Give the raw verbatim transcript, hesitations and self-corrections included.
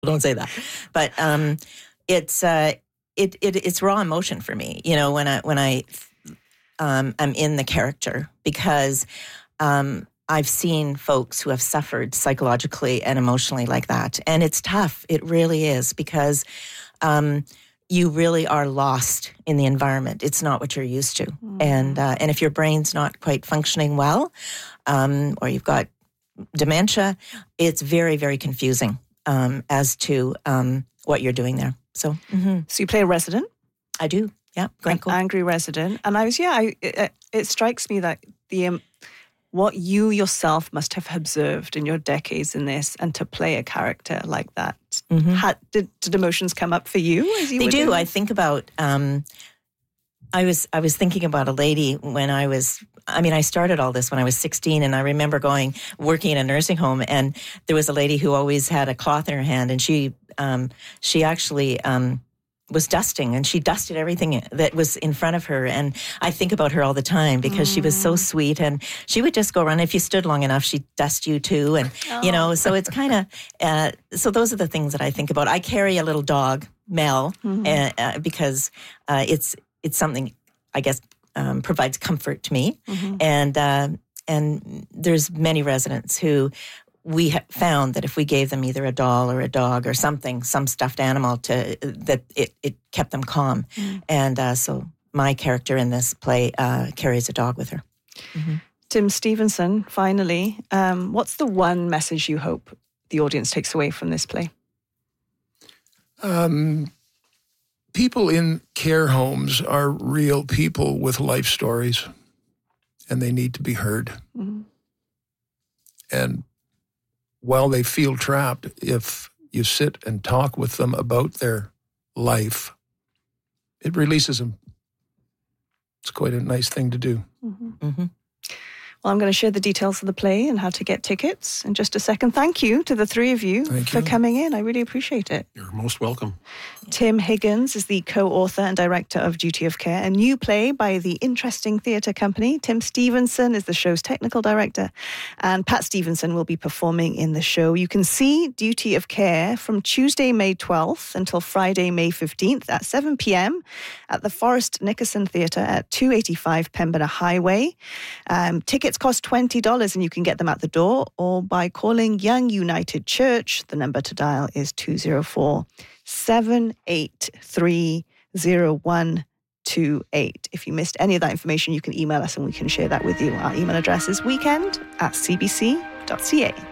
don't say that. But um, it's uh, it, it it's raw emotion for me, you know, when I when I um, I'm in the character, because um, I've seen folks who have suffered psychologically and emotionally like that, and it's tough. It really is, because um, you really are lost in the environment. It's not what you're used to, mm. and uh, and if your brain's not quite functioning well, um, or you've got dementia, it's very, very confusing um, as to um, what you're doing there. So, mm-hmm. so you play a resident? I do. Yeah, an angry resident. And I was, yeah, I, it, it strikes me that the um, what you yourself must have observed in your decades in this, and to play a character like that. Mm-hmm. Had, did, did emotions come up for you? As you they do. Doing? I think about. Um, I was I was thinking about a lady when I was. I mean, I started all this when I was sixteen, and I remember going working in a nursing home, and there was a lady who always had a cloth in her hand, and she um, she actually um, was dusting, and she dusted everything that was in front of her. And I think about her all the time, because mm. she was so sweet, and she would just go around. If you stood long enough, she'd dust you too, and oh. you know. So it's kind of uh, so those are the things that I think about. I carry a little dog, Mel, mm-hmm. uh, uh, because uh, it's it's something, I guess. Um, provides comfort to me, mm-hmm. and uh, and there's many residents who we ha- found that if we gave them either a doll or a dog or something, some stuffed animal, to that it, it kept them calm, mm. and uh, so my character in this play uh, carries a dog with her. Mm-hmm. Tim Stevenson, finally, um, what's the one message you hope the audience takes away from this play? Um. People in care homes are real people with life stories, and they need to be heard. Mm-hmm. And while they feel trapped, if you sit and talk with them about their life, it releases them. It's quite a nice thing to do. Mm-hmm. Mm-hmm. Well, I'm going to share the details of the play and how to get tickets in just a second. Thank you to the three of you Thank for you. coming in. I really appreciate it. You're most welcome. Tim Higgins is the co-author and director of Duty of Care, a new play by the Interesting Theatre Company. Tim Stevenson is the show's technical director, and Pat Stevenson will be performing in the show. You can see Duty of Care from Tuesday, May twelfth until Friday, May fifteenth at seven p.m. at the Forrest Nickerson Theatre at two eighty-five Pembina Highway. Um, tickets cost twenty dollars, and you can get them at the door or by calling Young United Church. The number to dial is two oh four, seven eight three, oh one two eight. If you missed any of that information, you can email us and we can share that with you. Our email address is weekend at c b c dot c a.